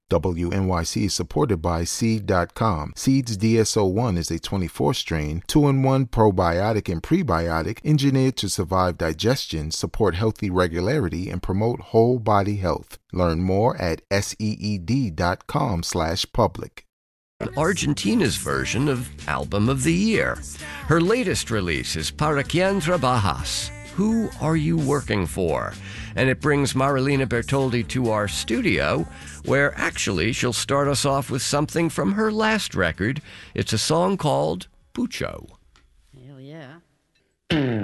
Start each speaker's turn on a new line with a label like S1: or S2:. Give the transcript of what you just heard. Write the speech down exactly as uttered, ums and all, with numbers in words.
S1: W N Y C is supported by Seed dot com. Seed's D S O one is a twenty-four strain, two in one probiotic and prebiotic engineered to survive digestion, support healthy regularity, and promote whole body health. Learn more at seed dot com slash public.
S2: Argentina's version of Album of the Year. Her latest release is Para Quien Trabajas? Who Are You Working For? And it brings Marilena Bertoldi to our studio, where actually she'll start us off with something from her last record. It's a song called Pucho.
S3: Hell yeah.